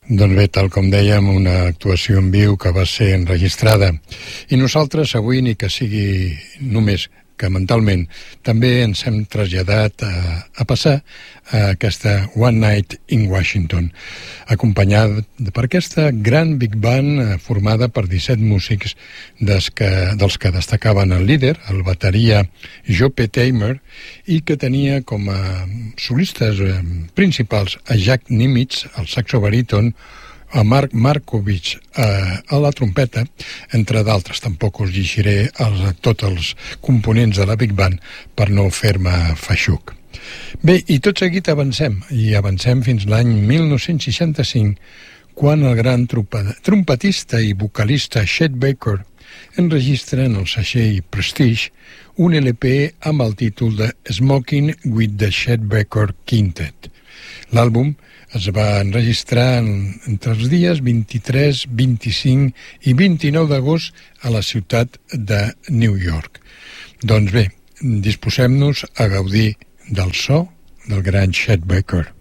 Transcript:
Doncs bé, tal com dèiem, una actuació en viu que va ser enregistrada. I nosaltres avui, ni que sigui només que mentalment, també ens hem traslladat a passar a aquesta One Night in Washington, acompanyat per aquesta gran big band formada per 17 músics dels que destacaven el líder, el bateria Joe P. Tamer, i que tenia com a solistes principals a Jack Nimitz, el saxo baríton, a Mark Markovich a la trompeta, entre d'altres. Tampoc us llegiré tots els components de la Big Band per no fer-me feixuc. Bé, i tot seguit avancem fins l'any 1965, quan el gran trompetista i vocalista Chet Baker enregistra en el segell Prestige un LP amb el títol de Smoking with the Chet Baker Quintet. L'àlbum es va enregistrar entre els dies 23, 25 i 29 d'agost a la ciutat de New York. Doncs bé, disposem-nos a gaudir del so del gran Chet Baker.